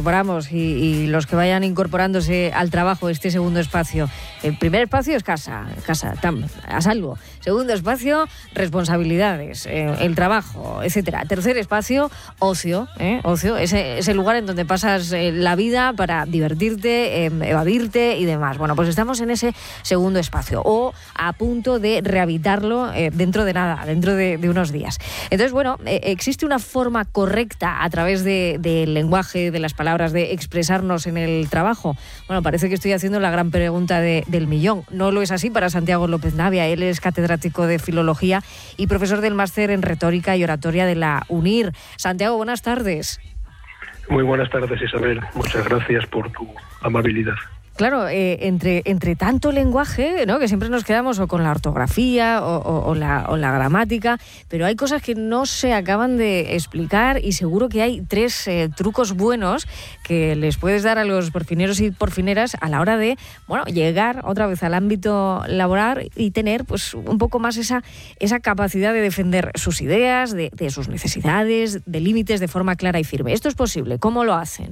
incorporamos y los que vayan incorporándose al trabajo, este segundo espacio. El primer espacio es casa, a salvo. Segundo espacio, responsabilidades, el trabajo, etcétera. Tercer espacio, ocio, ese lugar en donde pasas la vida para divertirte, evadirte y demás. Bueno, pues estamos en ese segundo espacio, o a punto de rehabilitarlo dentro de nada, dentro de unos días. Entonces, bueno, existe una forma correcta a través del lenguaje, de las palabras, de expresarnos en el trabajo. Bueno, parece que estoy haciendo la gran pregunta del millón. No lo es así para Santiago López Navia. Él es catedrático de Filología y profesor del máster en Retórica y Oratoria de la UNIR. Santiago, buenas tardes. Muy buenas tardes, Isabel. Muchas gracias por tu amabilidad. Claro, entre tanto lenguaje, ¿no?, que siempre nos quedamos o con la ortografía o la gramática, pero hay cosas que no se acaban de explicar y seguro que hay 3 trucos buenos que les puedes dar a los porfineros y porfineras a la hora de, bueno, llegar otra vez al ámbito laboral y tener pues un poco más esa capacidad de defender sus ideas, de sus necesidades, de límites de forma clara y firme. ¿Esto es posible? ¿Cómo lo hacen?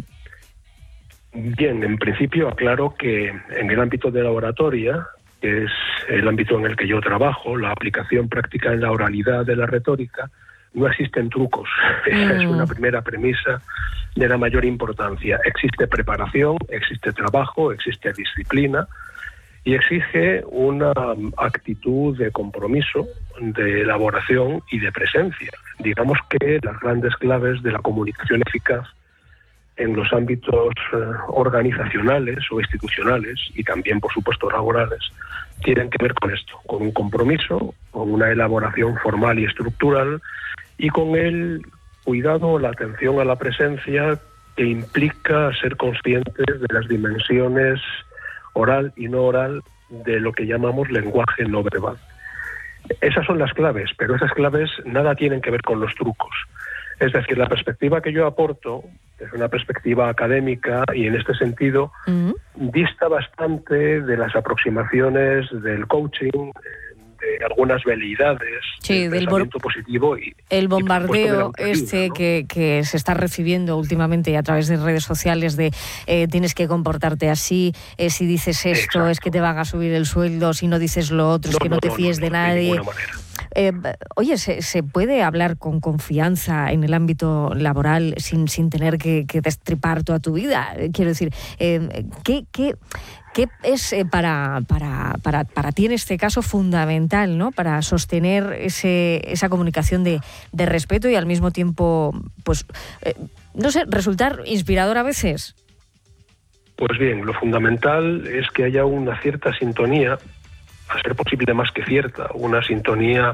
Bien, en principio aclaro que en el ámbito de la oratoria, que es el ámbito en el que yo trabajo, la aplicación práctica en la oralidad de la retórica, no existen trucos. Esa es una primera premisa de la mayor importancia. Existe preparación, existe trabajo, existe disciplina y exige una actitud de compromiso, de elaboración y de presencia. Digamos que las grandes claves de la comunicación eficaz en los ámbitos organizacionales o institucionales y también, por supuesto, laborales, tienen que ver con esto, con un compromiso, con una elaboración formal y estructural y con el cuidado, la atención a la presencia que implica ser conscientes de las dimensiones oral y no oral de lo que llamamos lenguaje no verbal. Esas son las claves, pero esas claves nada tienen que ver con los trucos. Es decir, la perspectiva que yo aporto es una perspectiva académica y en este sentido dista bastante de las aproximaciones del coaching, de algunas veleidades, del pensamiento positivo y el bombardeo y este, ¿no?, que se está recibiendo últimamente a través de redes sociales de tienes que comportarte así, si dices esto. Exacto. Es que te van a subir el sueldo, si no dices lo otro es que no te fíes de nadie. De ninguna manera. Oye, ¿se puede hablar con confianza en el ámbito laboral sin tener que destripar toda tu vida? Quiero decir, ¿qué es para ti en este caso fundamental, ¿no?, para sostener esa comunicación de respeto y al mismo tiempo, pues, no sé, resultar inspirador a veces? Pues bien, lo fundamental es que haya una cierta sintonía, a ser posible más que cierta, una sintonía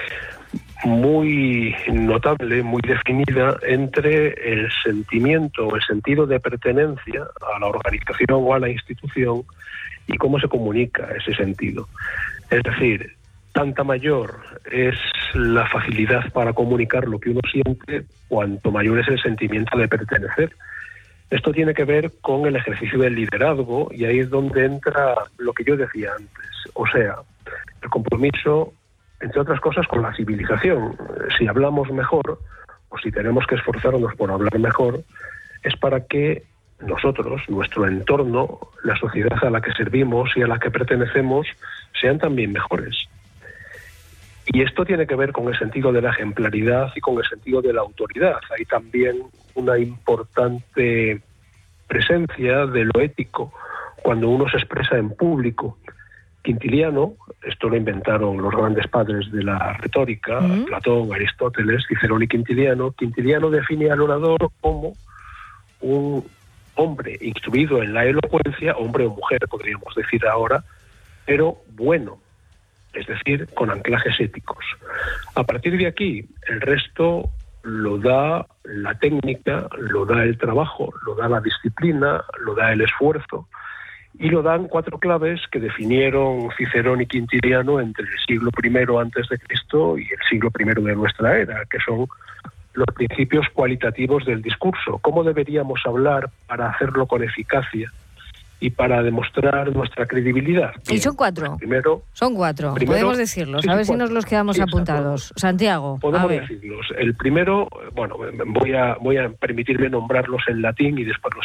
muy notable, muy definida entre el sentimiento, el sentido de pertenencia a la organización o a la institución y cómo se comunica ese sentido. Es decir, tanta mayor es la facilidad para comunicar lo que uno siente, cuanto mayor es el sentimiento de pertenecer. Esto tiene que ver con el ejercicio del liderazgo y ahí es donde entra lo que yo decía antes, o sea, el compromiso, entre otras cosas, con la civilización. Si hablamos mejor o si tenemos que esforzarnos por hablar mejor, es para que nosotros, nuestro entorno, la sociedad a la que servimos y a la que pertenecemos, sean también mejores. Y esto tiene que ver con el sentido de la ejemplaridad y con el sentido de la autoridad. Hay también una importante presencia de lo ético cuando uno se expresa en público. Quintiliano, esto lo inventaron los grandes padres de la retórica, Platón, Aristóteles, Cicerón y Quintiliano. Quintiliano define al orador como un hombre instruido en la elocuencia, hombre o mujer podríamos decir ahora, pero bueno, es decir, con anclajes éticos. A partir de aquí, el resto lo da la técnica, lo da el trabajo, lo da la disciplina, lo da el esfuerzo, y lo dan 4 claves que definieron Cicerón y Quintiliano entre el siglo I antes de Cristo y el siglo I de nuestra era, que son los principios cualitativos del discurso. ¿Cómo deberíamos hablar para hacerlo con eficacia y para demostrar nuestra credibilidad? Y son 4. Son 4, podemos decirlos. Sí, a ver si nos los quedamos apuntados. Exacto. Santiago, podemos decirlos. El primero, bueno, voy a permitirme nombrarlos en latín y después los